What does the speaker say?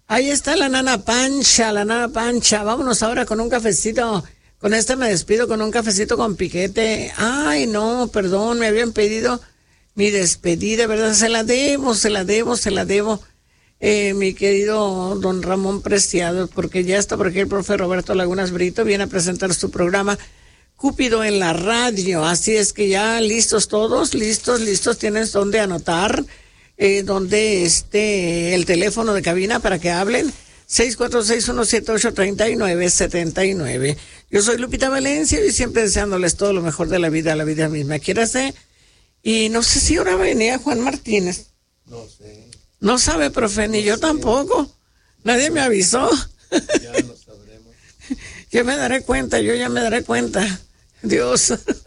Ahí está la nana Pancha, la nana Pancha. Vámonos ahora con un cafecito. Con este me despido con un cafecito con piquete. Ay, no, perdón, me habían pedido mi despedida, ¿verdad? Se la debo. Mi querido don Ramón Preciado, porque ya está por aquí el profe Roberto Lagunas Brito, viene a presentar su programa Cúpido en la radio. Así es que ya listos todos, listos, tienen donde anotar, donde el teléfono de cabina para que hablen, 646-178-3979. Yo soy Lupita Valencia y siempre deseándoles todo lo mejor de la vida misma. Quiérase. Y no sé si ahora venía Juan Martínez. No sé. No sabe, profe, ni yo tampoco. Nadie me avisó. Ya lo sabremos. Yo ya me daré cuenta. Dios.